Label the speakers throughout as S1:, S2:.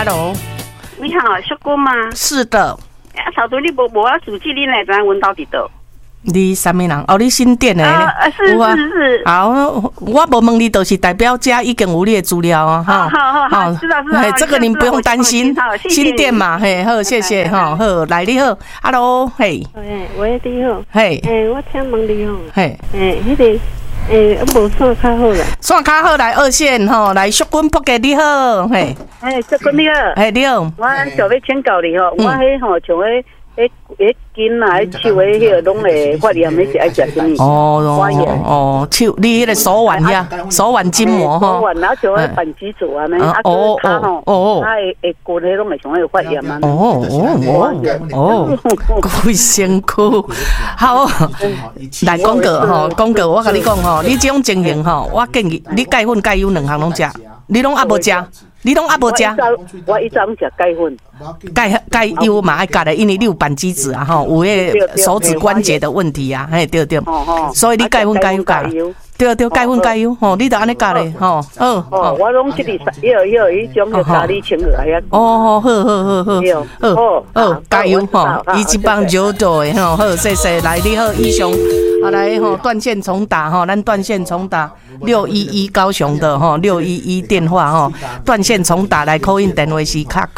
S1: ，Hello，
S2: 你好，小姑吗？
S1: 是的。
S2: 头拄你无啊手机，你来知阮到伫倒？
S1: 你什么人？哦，你新店的。
S2: 是。
S1: 好，我无问你，就是代表家已经有你的资料啊。
S2: 好，知道。
S1: 这个您不用担心。新店嘛，嘿，好，谢谢哈，好，来你好 ，Hello， 嘿。
S3: 喂，你好。
S1: 嘿。
S3: 我请问你哦。
S1: 嘿。
S3: 迄个。无线较好啦，
S1: 线较好来二线吼，来淑君仆嘅你好，嘿，
S2: 淑君你好，
S1: 嘿你好，
S2: 我就要请教你吼，我迄吼像迄筋啊，手迄个拢会发炎，迄是爱食什么？
S1: 手你迄个手腕呀，手腕筋膜吼，
S2: 手腕然后像迄扳机组啊，那啊骹吼，它会骨迄拢会像会发炎啊。
S1: 贵辛苦，好，来讲个吼，讲个我甲你讲吼，你这种情形吼，我建议你钙粉钙油两项拢食，你拢还无食。你拢还无食？
S2: 我一早食钙粉，
S1: 钙油嘛爱食的，因为你有扳机指啊，吼，有迄手指关节的问题啊，嘿，对，所以你钙粉钙油食。对，钙粉钙油，吼，你著安尼教咧，吼，
S2: 我拢即个迄种叫咖喱青鹅呀。
S1: 好，加油吼，伊一帮揉做的吼，好，谢谢，来你好，以上，来吼，断线重打吼，咱断线重打611高雄的吼，611电话吼，断线重打来 call in 电话是卡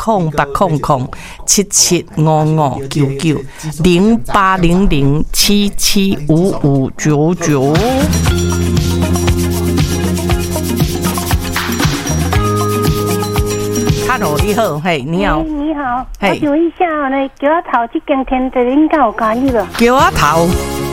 S1: 08007755990800775599。Hello， 你好，嘿，你好，
S3: 你好，我请问一下，那桥仔头这间天地恁敢有加入无？
S1: 桥仔头。